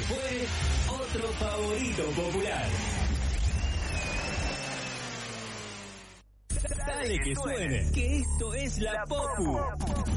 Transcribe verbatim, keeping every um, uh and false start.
fue otro favorito popular. Dale que suene, que esto es La Popu.